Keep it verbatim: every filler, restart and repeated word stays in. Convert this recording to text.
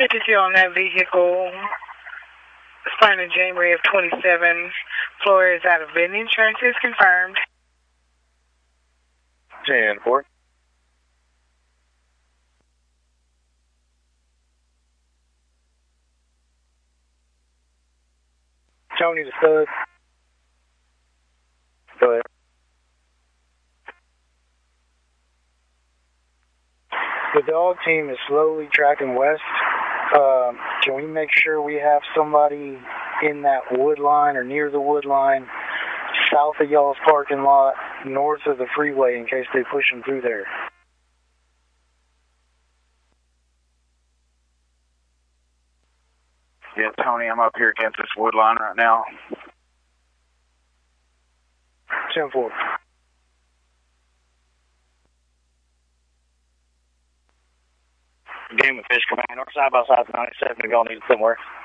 Get to see on that vehicle. Starting in January of twenty-seven. Floor is out of bid. Insurance is confirmed. ten four. Tony the stud. Go ahead. The dog team is slowly tracking west. Um, can we make sure we have somebody in that wood line or near the wood line, south of y'all's parking lot, north of the freeway in case they push them through there? Yeah, Tony, I'm up here against this wood line right now. ten four. Game of Fish Command, north side by side ninety-seven, we're going to need somewhere.